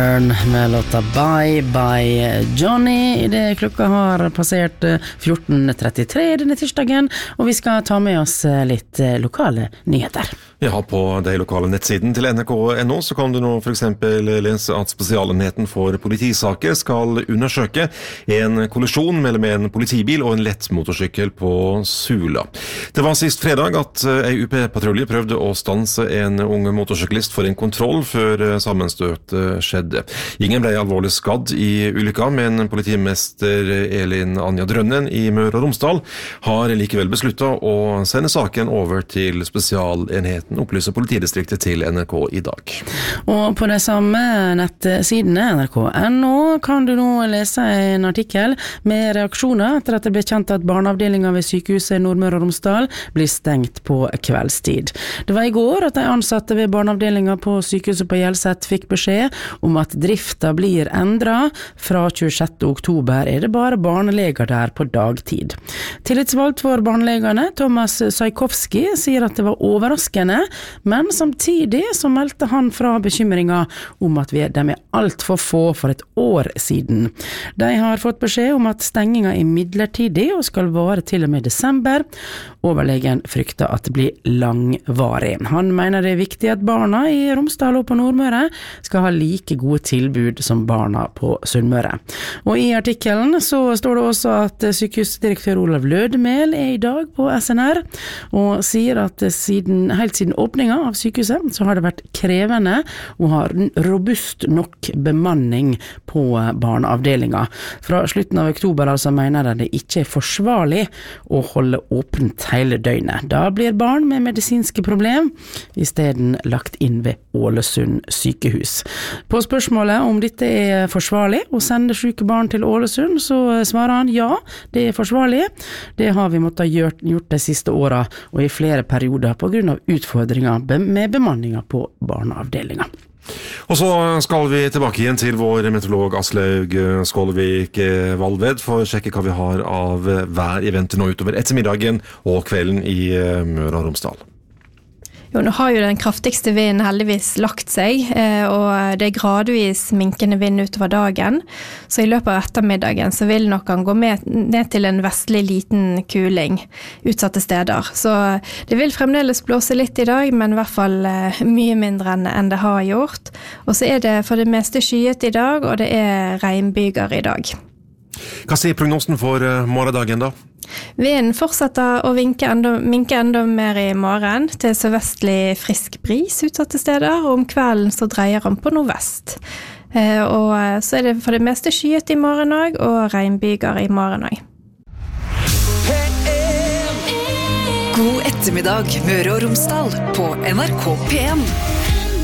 Med låta Bye Johnny. Det klokka har passert 14.33 denne tirsdagen, og vi skal ta med oss litt lokale nyheter. Ja, på de lokale nettsiden til NRK.no så kan du nå for eksempel lese at Spesialenheten for politisaker skal undersøke en kollisjon mellom en politibil og en lett motorsykkel på Sula. Det var sist fredag at en UP-patrulje prøvde å stanse en ung motorsyklist for en kontroll før sammenstøt skjedde. Ingen ble alvorlig skadd i ulykka, men politimester Elin Anja Drønnen i Møre og Romsdal har likevel besluttet å sende saken over til Spesialenheten, opplyser politidistriktet til NRK i dag. Og på de samme nettsidene NRK.no kan du nå lese en artikkel med reaksjoner etter at det ble kjent at barneavdelingen ved sykehuset Nordmøre og Romsdal blir stengt på kveldstid. Det var i går at de ansatte ved barneavdelingen på sykehuset på Hjelset fikk beskjed om at drifta blir endret. Fra 26. oktober er det bare barneleger der på dagtid. Tillitsvalgt for barnelegene, Thomas Sajkowski, sier at det var overraskende, men samtidig så meldte han fra bekymringer om at de er alt for få for et år siden. De har fått beskjed om at stengingen er midlertidig og skal vare til og med desember. Overlegen frykter at det blir langvarig. Han mener det er viktig at barna i Romsdal og på Nordmøre skal ha like gode tilbud som barna på Sunnmøre. Og i artikkelen så står det også at sykehusdirektør Olav Lødemel er i dag på SNR og sier at helt siden åpninga av sykehuset så har det vært krevende å ha robust nok bemanning på barneavdelinga. Fra slutten av oktober altså mener de det ikke er forsvarlig å holde åpent hele døgnet. Da blir barn med medisinske problem i stedet lagt inn ved Ålesund sykehus. På spørsmålet om dette er forsvarlig å sende syke barn til Ålesund, så svarer han ja, det er forsvarlig. Det har vi måttet gjort de siste årene og i flere perioder på grunn av utfordringer med bemanninger på barneavdelinga. Og så skal vi tilbake igjen til vår meteorolog Aslaug Skålevik Valved for å sjekke hva vi har av vær i vente nå utover ettermiddagen og kvelden i Møre og Romsdal. Jo, nå har jo den kraftigste vinden heldigvis lagt seg, og det er gradvis minkende vind utover dagen, så i løpet av ettermiddagen så vil nok han gå ned til en vestlig liten kuling utsatte steder. Så det vil fremdeles blåse litt i dag, men i hvert fall mye mindre enn det har gjort. Og så er det for det meste skyet i dag, og det er regnbyger i dag. Hva sier prognosen for morgendagen da? Vinden fortsetter å minke enda mer i morgen til sørvestlig frisk bris utsatte steder, og om kvelden så dreier han på nordvest. Og så er det for det meste skyet i morgen også, og regnbyger i morgen også. God ettermiddag, Møre og Romsdal på NRK P1.